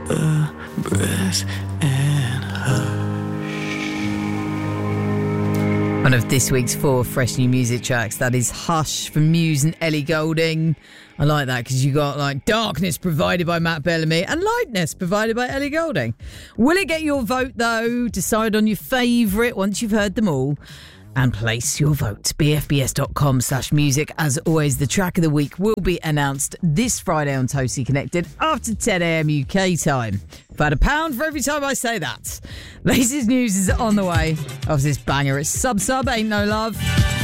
a breath and hush. One of this week's 4 fresh new music tracks, that is Hush from Muse and Ellie Goulding. I like that because you got like darkness provided by Matt Bellamy and lightness provided by Ellie Goulding. Will it get your vote though? Decide on your favourite once you've heard them all and place your vote. bfbs.com/music. As always, the track of the week will be announced this Friday on Toasty Connected after 10 a.m. UK time. About £1 for every time I say that. Latest news is on the way. After this banger, it's Sub Ain't No Love.